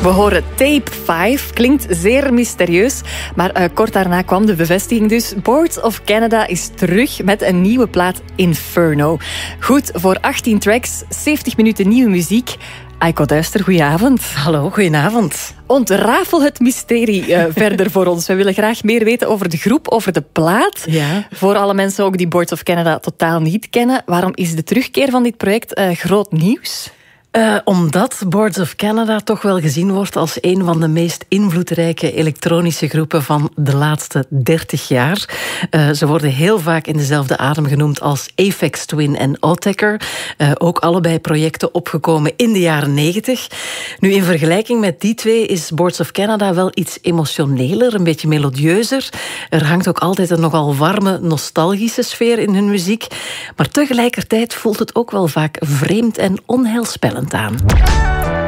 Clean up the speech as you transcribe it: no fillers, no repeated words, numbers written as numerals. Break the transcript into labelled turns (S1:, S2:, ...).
S1: We horen Tape 5, klinkt zeer mysterieus, maar kort daarna kwam de bevestiging dus. Boards of Canada is terug met een nieuwe plaat, Inferno. Goed voor 18 tracks, 70 minuten nieuwe muziek. Aiko Duister, goedenavond.
S2: Hallo, goedenavond.
S1: Ontrafel het mysterie verder voor ons. We willen graag meer weten over de groep, over de plaat.
S2: Ja.
S1: Voor alle mensen ook die Boards of Canada totaal niet kennen. Waarom is de terugkeer van dit project groot nieuws?
S2: Omdat Boards of Canada toch wel gezien wordt als een van de meest invloedrijke elektronische groepen van de laatste 30 jaar. Ze worden heel vaak in dezelfde adem genoemd als Aphex Twin en Autechre. Ook allebei projecten opgekomen in de jaren 90. Nu, in vergelijking met die twee is Boards of Canada wel iets emotioneler, een beetje melodieuzer. Er hangt ook altijd een nogal warme, nostalgische sfeer in hun muziek. Maar tegelijkertijd voelt het ook wel vaak vreemd en onheilspellend aan.